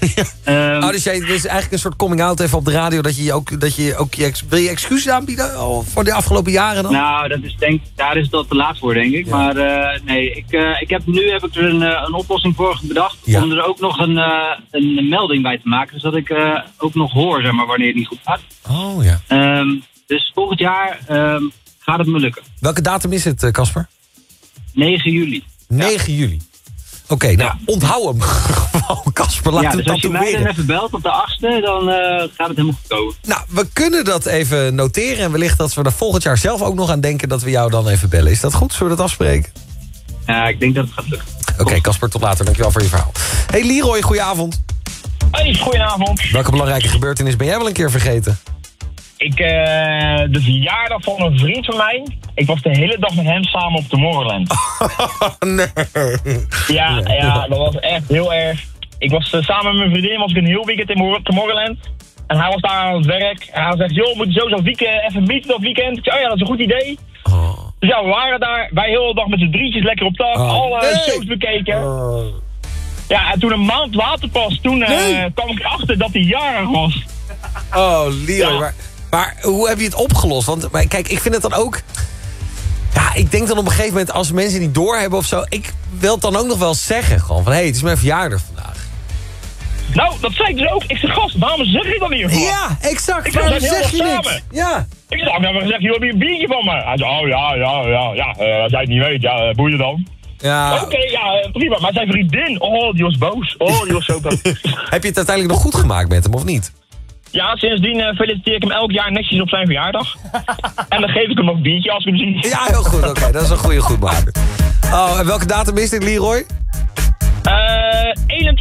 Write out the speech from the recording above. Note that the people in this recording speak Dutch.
Dus dit is eigenlijk een soort coming-out even op de radio... dat je ook wil je excuses aanbieden voor de afgelopen jaren dan? Nou, daar is dat te laat voor, denk ik. Ja. Maar nee, ik heb er een oplossing voor bedacht... om er ook nog een melding bij te maken. Zodat ik ook nog hoor, zeg maar, wanneer het niet goed gaat. Oh, ja. Dus volgend jaar gaat het me lukken. Welke datum is het, Casper? 9 juli. 9 juli. Oké, nou, onthoud hem. Casper, laat het dus als je mij tatoeëren. dan even belt op de 8e, dan gaat het helemaal goed komen. Nou, we kunnen dat even noteren. En wellicht dat we er volgend jaar zelf ook nog aan denken... dat we jou dan even bellen. Is dat goed? Zullen we dat afspreken? Ja, ik denk dat het gaat lukken. Oké, Casper, tot later. Dankjewel voor je verhaal. Hey, Leroy, goedenavond. Hey, goedenavond. Welke belangrijke gebeurtenis ben jij wel een keer vergeten? De verjaardag van een vriend van mij. Ik was de hele dag met hem samen op Tomorrowland. Nee. Ja, dat was echt heel erg. Ik was samen met mijn vriendin was ik een heel weekend in Tomorrowland. En hij was daar aan het werk. En hij zegt, joh, we moeten sowieso even meeten dat weekend. Ik zei, ja, dat is een goed idee. Oh. Dus ja, we waren daar. Wij heel de dag met z'n drietjes lekker op tafel. Alle shows bekeken. Oh. Ja, en toen een maand later pas, kwam ik erachter dat hij jarig was. Oh, Leroy, Ja. Maar hoe heb je het opgelost? Want kijk, ik vind het dan ook... Ja, ik denk dan op een gegeven moment... als mensen niet doorhebben of zo... ik wil het dan ook nog wel zeggen. Gewoon van, het is mijn verjaardag vandaag. Nou, dat zei ik dus ook. Ik zeg, gast, waarom zeg je dat niet gewoon? Ja, exact. Waarom zeg je samen? niks? Ja. Ik zei, nou, gezegd, joh, heb je een biertje van me? Hij zei, oh ja, als jij het niet weet, ja, boeien dan. Ja. Oké, ja, prima. Maar zijn vriendin, die was boos. Die was zo boos. Heb je het uiteindelijk nog goed gemaakt met hem, of niet? Ja, sindsdien feliciteer ik hem elk jaar netjes op zijn verjaardag. En dan geef ik hem ook een biertje als ik hem zie. Ja, heel goed. Oké, dat is een goede goedmaker. Oh, en welke datum is dit, Leroy? 21